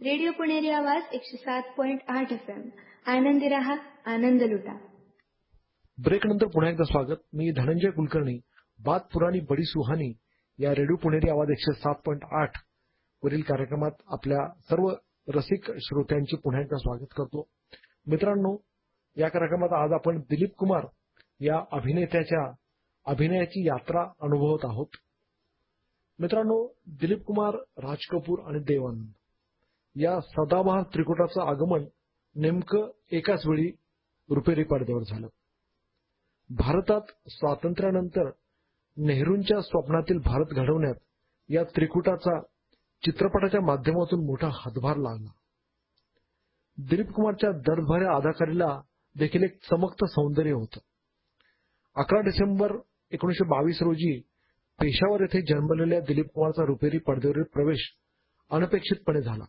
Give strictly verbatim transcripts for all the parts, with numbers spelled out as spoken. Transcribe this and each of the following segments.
Radio पुणेरी आवाज एकशे सात पॉइंट आठ एफ एम. आनंदी रहा, आनंद लुटा. ब्रेक नंतर पुन्हा एकदा स्वागत. मी धनंजय कुलकर्णी. बात पुरानी बडी सुहानी या रेडिओ पुणेरी आवाज एकशे सात पॉइंट आठ वरील कार्यक्रमात आपल्या सर्व रसिक श्रोत्यांचे पुन्हा एकदा स्वागत करतो. मित्रांनो, या कार्यक्रमात आज आपण दिलीप कुमार या अभिनेत्याच्या अभिनयाची यात्रा अनुभवत आहोत. मित्रांनो, दिलीप कुमार, राज कपूर आणि देव या सदाबहार त्रिकुटाचं आगमन नेमकं एकाच वेळी रुपेरी पडद्यावर झालं. भारतात स्वातंत्र्यानंतर नेहरूंच्या स्वप्नातील भारत घडवण्यात या त्रिकुटाचा चित्रपटाच्या माध्यमातून मोठा हातभार लागला. दिलीप कुमारच्या दर्दभऱ्या अदाकारीला देखील एक चमकतं सौंदर्य होतं. अकरा डिसेंबर एकोणीसशे बावीस रोजी पेशावर येथे जन्मलेल्या दिलीप कुमारचा रुपेरी पडद्यावरील प्रवेश अनपेक्षितपणे झाला.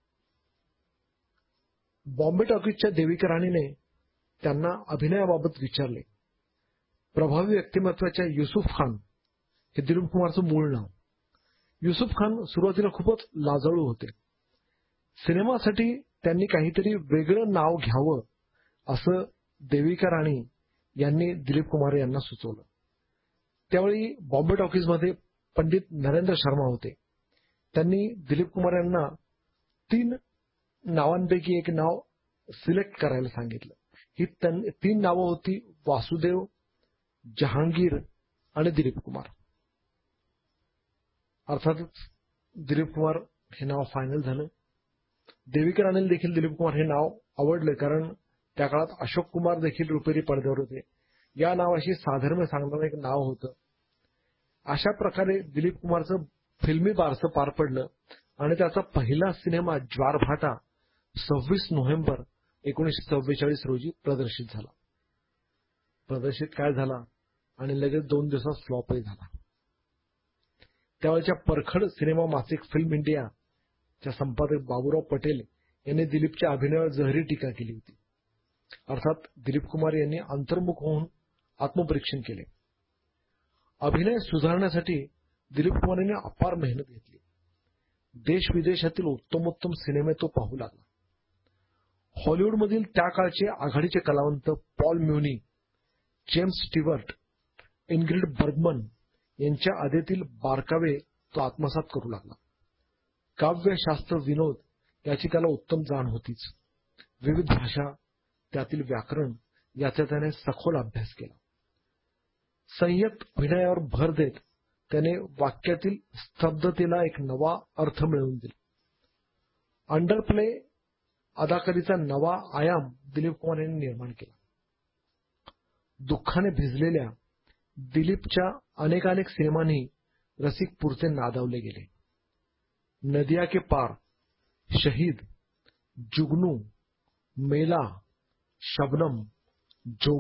बॉम्बे टॉकीजच्या देविका राणीने त्यांना अभिनयाबाबत विचारले. प्रभावी व्यक्तिमत्वाच्या युसुफ खान हे दिलीप कुमारचं मूळ नाव. युसुफ खान सुरुवातीला खूपच लाजाळू होते. सिनेमासाठी त्यांनी काहीतरी वेगळं नाव घ्यावं असं देविका राणी यांनी दिलीप कुमार यांना सुचवलं. त्यावेळी बॉम्बे टॉकीजमध्ये पंडित नरेंद्र शर्मा होते. त्यांनी दिलीप कुमार यांना तीन नावांपैकी एक नाव सिलेक्ट करायला सांगितलं. ही तीन नावं होती वासुदेव, जहांगीर आणि दिलीप कुमार. अर्थातच दिलीप कुमार हे नाव फायनल झालं. देविका राणीला देखील दिलीप कुमार हे नाव आवडलं, कारण त्या काळात अशोक कुमार देखील रुपेरी पडद्यावर होते. या नावाशी साधर्म्य सांगणारं एक नाव होतं. अशा प्रकारे दिलीप कुमारचं फिल्मी बारसं पार पडलं आणि त्याचा पहिला सिनेमा ज्वारभाटा सव्वीस नोव्हेंबर एकोणीसशे चव्वेचाळीस रोजी प्रदर्शित झाला. प्रदर्शित काय झाला आणि लगेच दोन दिवसात फ्लॉपही झाला. त्यावेळच्या परखड सिनेमा मासिक फिल्म इंडियाच्या संपादक बाबूराव पटेल यांनी दिलीपच्या अभिनयावर जहरी टीका केली होती. अर्थात दिलीप कुमार यांनी अंतर्मुख होऊन आत्मपरीक्षण केले. अभिनय सुधारण्यासाठी दिलीप कुमार यांनी अपार मेहनत घेतली. देश विदेशातील उत्तमोत्तम सिनेमे तो पाहू लागला. हॉलिवूडमधील त्या काळचे आघाडीचे कलावंत Paul म्युनी, James Stewart, Ingrid Burgman यांच्या अदेतील बारकावे तो आत्मसात करू लागला. काव्य, शास्त्र, विनोद याची त्याला उत्तम जाण होतीच. विविध भाषा, त्यातील व्याकरण याचा त्याने सखोल अभ्यास केला. संयत अभिनयावर भर देत त्याने वाक्यातील स्तब्धतेला एक नवा अर्थ मिळवून दिला. अंडरप्ले अदाकारीचा नवा आयाम दिलीप कुमार यांनी निर्माण केला. दुःखाने भिजलेल्या दिलीपच्या अनेकानेक सिनेमांनी रसिक पुरते नादावले गेले. नदिया के पार, शहीद, जुगनू, मेला, शबनम, जो